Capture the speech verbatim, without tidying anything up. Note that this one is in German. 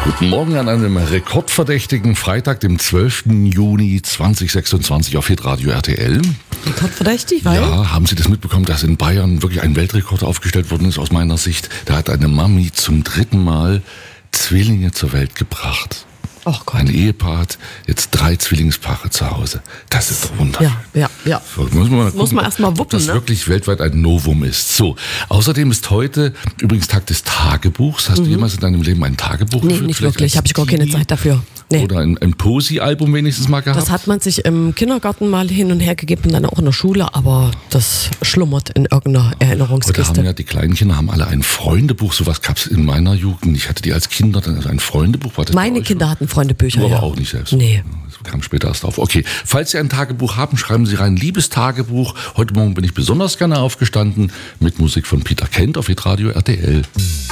Guten Morgen an einem rekordverdächtigen Freitag, dem zwölften Juni zweitausendsechsundzwanzig auf Hitradio R T L. Rekordverdächtig, weil? Ja, haben Sie das mitbekommen, dass in Bayern wirklich ein Weltrekord aufgestellt worden ist, aus meiner Sicht? Da hat eine Mami zum dritten Mal Zwillinge zur Welt gebracht. Ach Gott. Ein Ehepaar hat jetzt drei Zwillingspaare zu Hause. Das ist doch wunderschön. Ja, ja, ja. So, muss man, mal gucken, muss man erst mal wuppen, ob das ne? wirklich weltweit ein Novum ist. So, außerdem ist heute übrigens Tag des Tagebuchs. Hast mhm. du jemals in deinem Leben ein Tagebuch Nee, geführt? nicht Vielleicht wirklich. als Habe ich gar keine Teenie? Zeit dafür. Nee. Oder ein, ein Posi-Album wenigstens mal gehabt? Das hat man sich im Kindergarten mal hin und her gegeben, dann auch in der Schule, aber das schlummert in irgendeiner Heute Erinnerungskiste. haben ja die kleinen Kinder haben alle ein Freundebuch. Sowas gab es in meiner Jugend. Ich hatte die als Kinder dann ein Freundebuch. War das bei Meine euch Kinder so? hatten Freundebücher, Du ja. aber auch nicht selbst. Nee. Das kam später erst auf. Okay, falls Sie ein Tagebuch haben, schreiben Sie rein, liebes Tagebuch. Heute Morgen bin ich besonders gerne aufgestanden mit Musik von Peter Kent auf Hitradio R T L.